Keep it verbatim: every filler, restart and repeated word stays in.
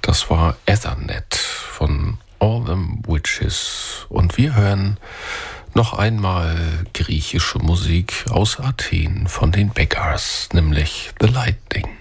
Das war Ethernet von All Them Witches. Und wir hören noch einmal griechische Musik aus Athen von den Beggars, nämlich The Lightning.